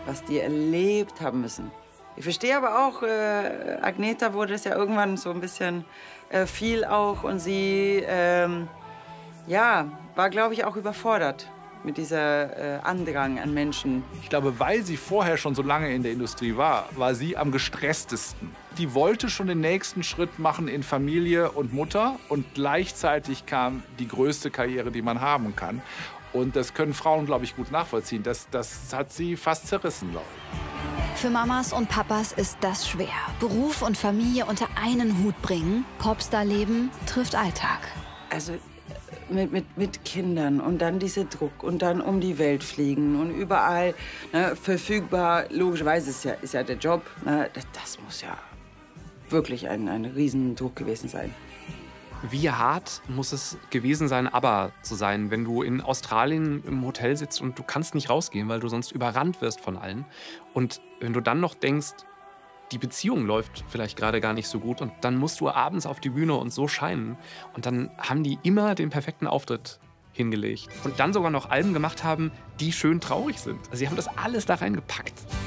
was die erlebt haben müssen. Ich verstehe aber auch, Agneta wurde es ja irgendwann so ein bisschen viel auch. Und sie, ja, war, glaube ich, auch überfordert mit dieser Andrang an Menschen. Ich glaube, weil sie vorher schon so lange in der Industrie war, war sie am gestresstesten. Die wollte schon den nächsten Schritt machen in Familie und Mutter. Und gleichzeitig kam die größte Karriere, die man haben kann. Und das können Frauen, glaube ich, gut nachvollziehen. Das hat sie fast zerrissen, glaube ich. Für Mamas und Papas ist das schwer. Beruf und Familie unter einen Hut bringen. Popstar-Leben trifft Alltag. Also mit Kindern und dann dieser Druck und dann um die Welt fliegen und überall verfügbar. Logischerweise ist ja der Job. Das muss ja wirklich ein Riesendruck gewesen sein. Wie hart muss es gewesen sein, ABBA zu sein, wenn du in Australien im Hotel sitzt und du kannst nicht rausgehen, weil du sonst überrannt wirst von allen. Und wenn du dann noch denkst, die Beziehung läuft vielleicht gerade gar nicht so gut und dann musst du abends auf die Bühne und so scheinen. Und dann haben die immer den perfekten Auftritt hingelegt. Und dann sogar noch Alben gemacht haben, die schön traurig sind. Also sie haben das alles da reingepackt.